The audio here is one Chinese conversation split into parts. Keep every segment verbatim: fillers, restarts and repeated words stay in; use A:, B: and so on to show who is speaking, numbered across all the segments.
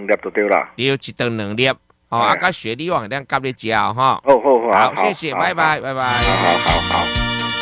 A: 两粒就对啦。
B: 对，一顿两粒。哦，啊，甲雪梨王两夹咧食哈。
A: 好好好，
B: 好，谢谢，拜拜，拜拜。
A: 好好好好。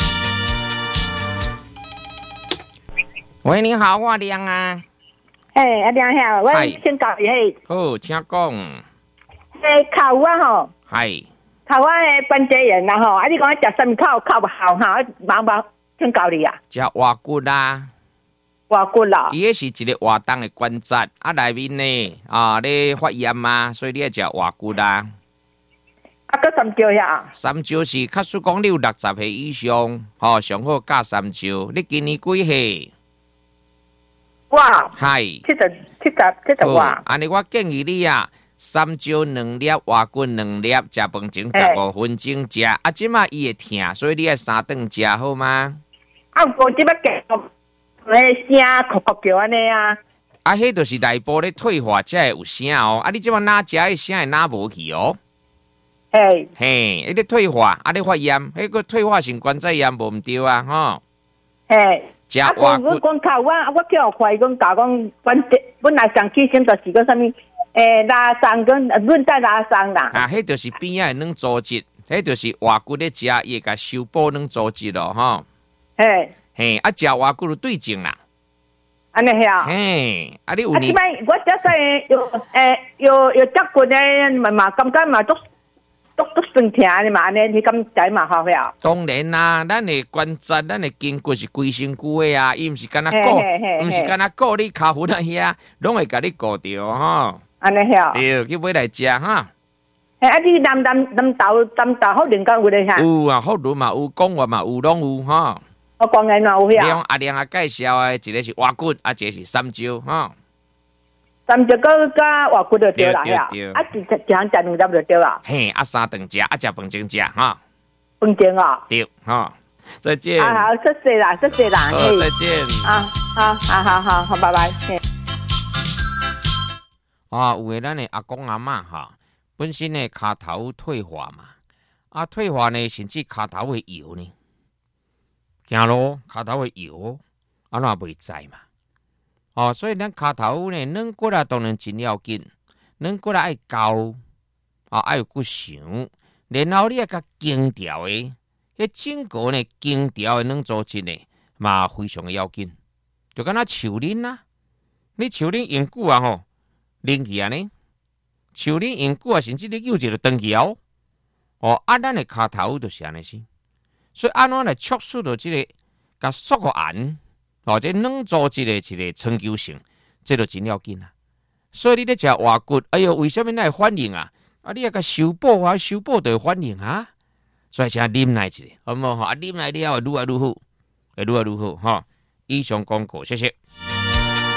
B: 喂，你好，我亮啊。
C: 哎，阿亮兄，我先教你嘿。
B: 好，请讲。
C: 诶，靠我吼。
B: 系。
C: 靠我诶，关节炎啦吼，啊，你讲我食什么靠靠不好哈？忙忙，请教你啊。
B: 食活骨啦。
C: 活骨啦。
B: 伊迄是一个活动的关节，啊，内面呢啊，咧发炎嘛，所以你要食活骨啦。
C: 啊，个三椒呀？
B: 三椒是，假使讲你有六十岁以上，吼、哦，上好加三椒。你今年几岁？
C: 哇，
B: 系
C: 七十七十七十哇！
B: 安尼我建议你啊，三椒两粒，活骨两粒，食饭前十五分钟食。啊，即马伊会疼，所以你爱三顿食好吗？
C: 啊，我即摆叫迄声咳咳叫安尼啊。
B: 啊，迄就是内部咧退化才会有声哦。啊，你即马哪食迄声会哪无去哦？
C: 嘿，
B: 嘿，迄个退化，啊，你发炎，迄个退化性关节炎无毋对啊，吼。
C: 嘿。
B: 食活骨，
C: 我讲靠我，我叫怀讲教讲关节，本来上起先就是个啥物，诶拉伤跟韧带拉伤啦。
B: 啊，迄就是边仔软组织，迄就是活骨咧食，伊会甲修补软组织咯，吼。
C: 嘿，
B: 嘿，啊，食活骨就对症啦。
C: 安尼系啊。
B: 嘿，啊，你有
C: 呢？啊，即摆我只在有诶有有脚骨咧，嘛嘛感觉嘛都。都都酸疼的嘛，安尼你咁知嘛好呀？
B: 当然啦，咱的关节、咱的筋骨是规身躯的啊，伊毋是干那顾，毋是干那顾你骹骨那遐，拢会甲你顾着吼。
C: 安尼呀？
B: 对，去买来食哈。
C: 嘿，啊，你南南南豆南豆好灵感有咧吓？
B: 有啊，福伦嘛有，讲话嘛有，拢有吼。
C: 我讲嘅嘛有呀。
B: 亮阿亮啊介绍的，一个是活骨，啊，一个是三椒吼。
C: 三只个加活骨就对啦，呀！啊，一一项食两粒就对啦。
B: 嘿，啊三顿食，啊食饭前食哈。
C: 饭前啊。
B: 对，哈，再见。
C: 啊好，谢谢啦，谢谢啦。
B: 好，再见。
C: 啊，好，好好好好，拜拜。
B: 啊，有诶，咱诶阿公阿嬷哈，本身诶骹头退化嘛，啊退化呢，甚至骹头会摇呢，行路骹头会摇，啊那袂知嘛。哦，所以咱骹头呢，软骨啊，当然真要紧，软骨啊爱厚，啊爱有骨强，然后你啊甲筋条诶，迄整个呢筋条诶软组织呢，嘛非常要紧。就敢若树林啊，你树林用久啊吼，灵去啊呢，树林用久啊，甚至你有一个断去哦。哦，啊，咱诶骹头就是安尼先，所以安怎来促使到即、這個甲缩个眼。哦，这软组织的一个长久性，这就真要紧啊。所以你咧食活骨，哎呦，为什么那会反应啊？啊，你要甲修补啊，修补就会反应啊。所以请啉奶一下，好唔好？啊，啉奶了会愈来愈好，会愈来愈好哈。以上广告，谢谢。